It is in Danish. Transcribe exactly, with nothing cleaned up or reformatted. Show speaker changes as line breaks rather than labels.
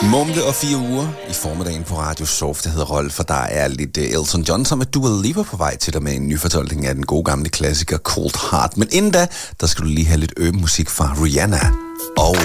Mumle og fire uger i formiddagen på Radio Soft, der hedder Rolf, for der er lidt Elton John, som er Dua Lipa på vej til dig med en ny fortolkning af den gode gamle klassiker Cold Heart. Men inden da, der skal du lige have lidt øm musik fra Rihanna og